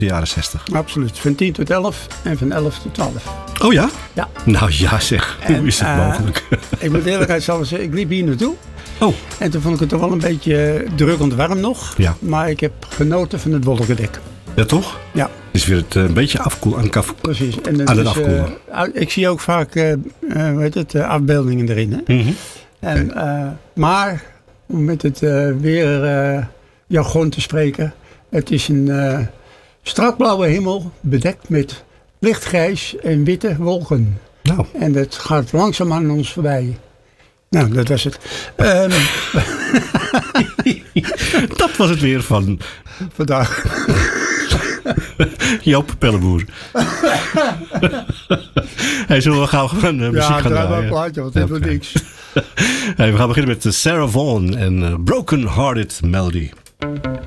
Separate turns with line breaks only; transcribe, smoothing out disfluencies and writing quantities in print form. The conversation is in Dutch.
de jaren 60.
Absoluut. Van 10 tot 11 en van 11 tot 12.
Oh ja?
Ja.
Nou ja zeg, hoe is dat mogelijk?
Ik moet eerlijkheid zeggen, ik liep hier naartoe.
Oh.
En toen vond ik het toch wel een beetje drukkend warm nog.
Ja.
Maar ik heb genoten van het wolkendek.
Ja, toch?
Ja.
Het is weer het een beetje
Precies. En
aan het afkoelen.
Ik zie ook vaak afbeeldingen erin. Hè?
Mm-hmm.
En, maar om met het weer jargon te spreken. Het is een strakblauwe hemel bedekt met lichtgrijs en witte wolken.
Nou.
En dat gaat langzaam aan ons voorbij. Nou, dat was het.
Dat was het weer van
Vandaag.
Joop Pelleboer. Hey, zullen we gauw gewoon muziek gaan draaien?
Ja, draai maar een plaatje, want dit wordt niks.
Hey, we gaan beginnen met Sarah Vaughan en Broken Hearted Melody.